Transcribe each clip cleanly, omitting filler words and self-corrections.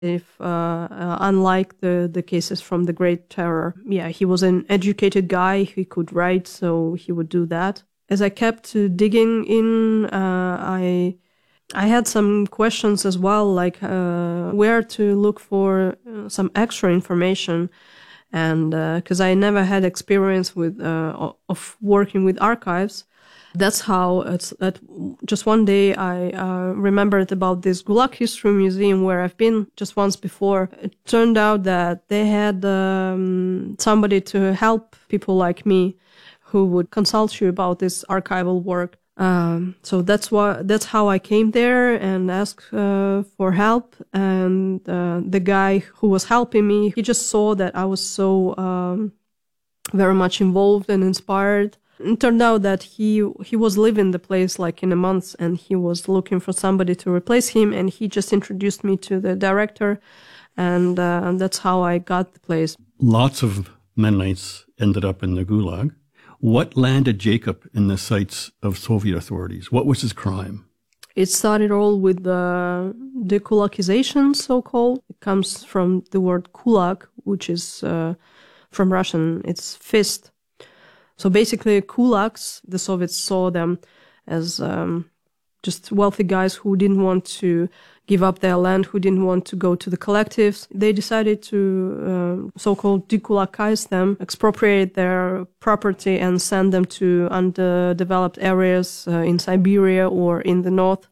If unlike the cases from the Great Terror, yeah, he was an educated guy. He could write, so he would do that. As I kept digging in, I had some questions as well, like where to look for some extra information, and because I never had experience with of working with archives. That's how just one day I remembered about this Gulag History Museum where I've been just once before. It turned out that they had somebody to help people like me who would consult you about this archival work. So that's how I came there and asked for help. And the guy who was helping me, he just saw that I was so very much involved and inspired. It turned out that he was leaving the place like in a month, and he was looking for somebody to replace him, and he just introduced me to the director, and that's how I got the place. Lots of Mennonites ended up in the Gulag. What landed Jacob in the sights of Soviet authorities? What was his crime? It started all with the dekulakization, so-called. It comes from the word kulak, which is from Russian, it's fist. So basically, kulaks, the Soviets saw them as just wealthy guys who didn't want to give up their land, who didn't want to go to the collectives. They decided to so-called dekulakize them, expropriate their property and send them to underdeveloped areas in Siberia or in the north,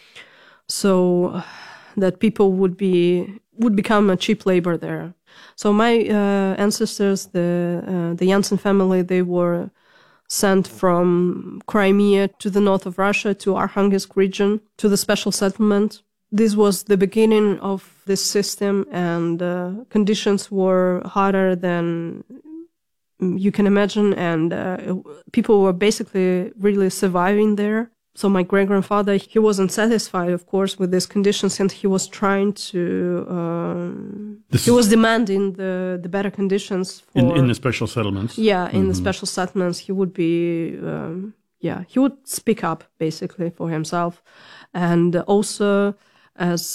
so that people would become a cheap labor there. So my ancestors, the Jansen family, they were sent from Crimea to the north of Russia, to Arkhangelsk region, to the special settlement. This was the beginning of this system, and conditions were harder than you can imagine, and people were basically really surviving there. So my great-grandfather, he wasn't satisfied, of course, with these conditions, and he was trying to... he was demanding the better conditions for... In the special settlements? Yeah, in the special settlements, he would be... he would speak up, basically, for himself. And also, as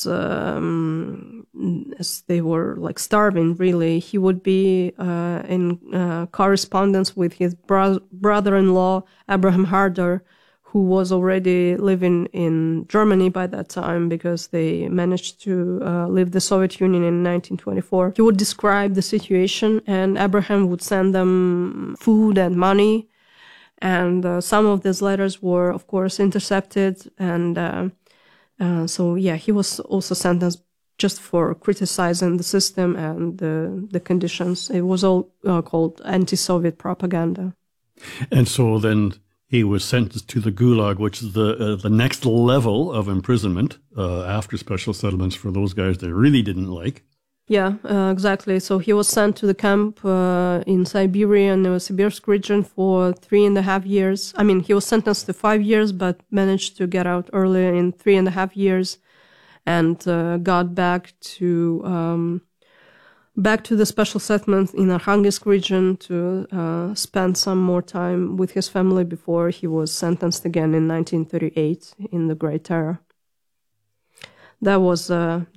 they were, like, starving, really, he would be in correspondence with his brother-in-law, Abraham Harder, who was already living in Germany by that time because they managed to leave the Soviet Union in 1924. He would describe the situation, and Abraham would send them food and money. And some of these letters were, of course, intercepted. And so, yeah, he was also sentenced just for criticizing the system and the conditions. It was all called anti-Soviet propaganda. And so then... he was sentenced to the Gulag, which is the next level of imprisonment after special settlements for those guys they really didn't like. Yeah, exactly. So he was sent to the camp in Siberia and Novosibirsk region for 3.5 years. I mean, he was sentenced to 5 years, but managed to get out earlier in 3.5 years, and got back to the special settlement in Arkhangelsk region to spend some more time with his family before he was sentenced again in 1938 in the Great Terror. That was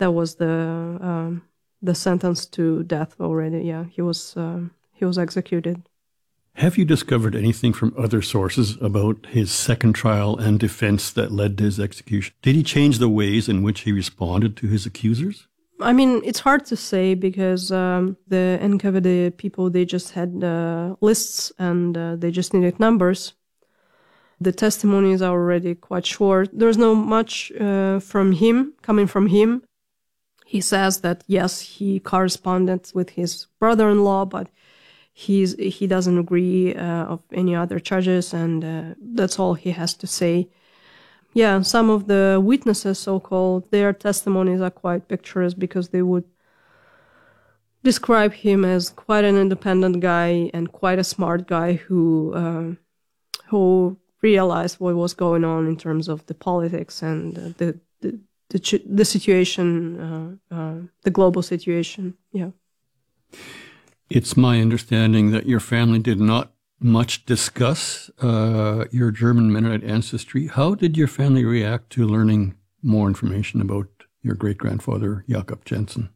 the sentence to death already. Yeah, he was executed. Have you discovered anything from other sources about his second trial and defense that led to his execution? Did he change the ways in which he responded to his accusers? I mean, it's hard to say because the NKVD people, they just had lists and they just needed numbers. The testimonies are already quite short. There's no much coming from him. He says that, yes, he corresponded with his brother-in-law, but he doesn't agree of any other charges, and that's all he has to say. Yeah, some of the witnesses, so-called, their testimonies are quite picturesque because they would describe him as quite an independent guy and quite a smart guy who realized what was going on in terms of the politics and the situation, the global situation. Yeah. It's my understanding that your family did not much discuss your German Mennonite ancestry. How did your family react to learning more information about your great-grandfather, Jakob Jensen.